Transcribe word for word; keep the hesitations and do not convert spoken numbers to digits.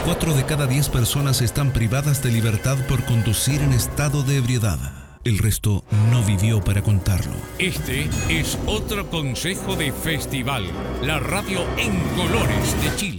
Cuatro de cada diez personas están privadas de libertad por conducir en estado de ebriedad. El resto no vivió para contarlo. Este es otro consejo de Festival, la radio en colores de Chile.